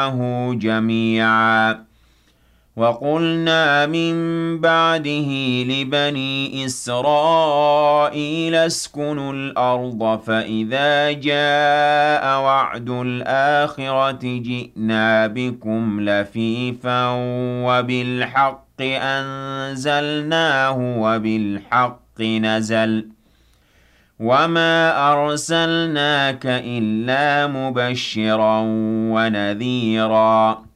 جميعا وقلنا من بعده لبني إسرائيل اسكنوا الأرض فإذا جاء وعد الآخرة جئنا بكم لفيفا وبالحق أنزلناه وبالحق نزل وما أرسلناك إلا مبشرا ونذيرا